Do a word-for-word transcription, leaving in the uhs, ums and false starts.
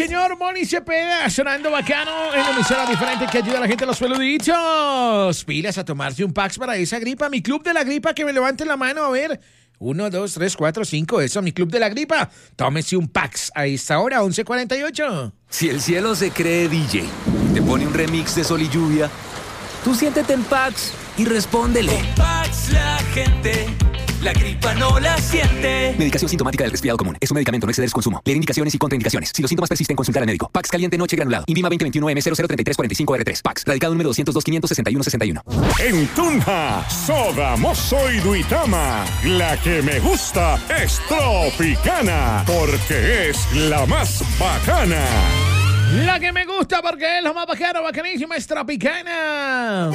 señor Moni Cepeda, sonando bacano en la emisora diferente que ayuda a la gente a los peluditos. Pilas a tomarse un Pax para esa gripa. Mi club de la gripa, que me levanten la mano, a ver. Uno, dos, tres, cuatro, cinco, eso, mi club de la gripa. Tómese un Pax a esta hora, once cuarenta y ocho. Si el cielo se cree D J y te pone un remix de Sol y Lluvia, tú siéntete en Pax y respóndele. Con Pax la gente, la gripa no la siente. Medicación sintomática del resfriado común. Es un medicamento, no exceder su consumo. Leer indicaciones y contraindicaciones. Si los síntomas persisten, consultar al médico. Pax caliente noche granulado. Invima veinte veintiuno M cero cero treinta y tres cuarenta y cinco R tres. Pax. Radicado número doscientos dos quinientos sesenta y uno sesenta y uno. En Tunja, Soda Mozo y Duitama. La que me gusta es Tropicana, porque es la más bacana. La que me gusta porque es la más bacana, bacanísima, es Tropicana.